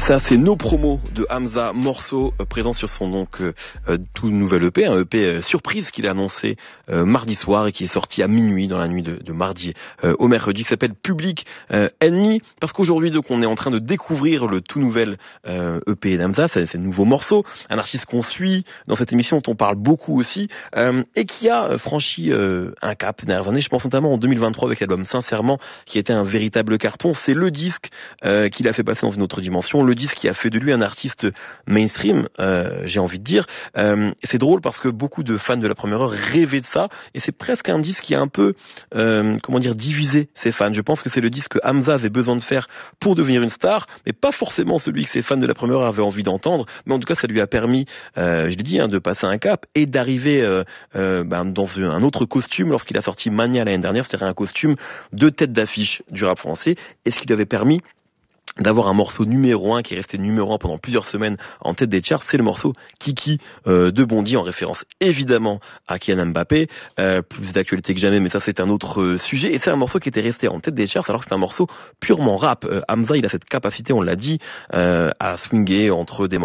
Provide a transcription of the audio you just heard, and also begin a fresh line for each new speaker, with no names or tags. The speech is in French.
Ça, c'est nos promos de Hamza, morceau présent sur son tout nouvel EP, un EP surprise qu'il a annoncé mardi soir et qui est sorti à minuit, dans la nuit de mardi au mercredi, qui s'appelle Public Enemy, parce qu'aujourd'hui, donc, on est en train de découvrir le tout nouvel EP d'Hamza, c'est le nouveau morceau, un artiste qu'on suit dans cette émission dont on parle beaucoup aussi, et qui a franchi un cap ces dernières années. Je pense notamment en 2023 avec l'album Sincèrement, qui était un véritable carton. C'est le disque qu'il a fait passer dans une autre dimension, le disque qui a fait de lui un artiste mainstream, j'ai envie de dire. C'est drôle parce que beaucoup de fans de la première heure rêvaient de ça, et c'est presque un disque qui a un peu, divisé ses fans. Je pense que c'est le disque que Hamza avait besoin de faire pour devenir une star, mais pas forcément celui que ses fans de la première heure avaient envie d'entendre. Mais en tout cas, ça lui a permis, je l'ai dit, de passer un cap et d'arriver dans un autre costume lorsqu'il a sorti Mania l'année dernière, c'est-à-dire un costume de tête d'affiche du rap français, et ce qui lui avait permis d'avoir un morceau numéro 1 qui est resté numéro 1 pendant plusieurs semaines en tête des charts. C'est le morceau Kiki de Bondy, en référence évidemment à Kylian Mbappé, plus d'actualité que jamais, mais ça c'est un autre sujet, et c'est un morceau qui était resté en tête des charts alors que c'est un morceau purement rap. Hamza, il a cette capacité, on l'a dit, à swinguer entre des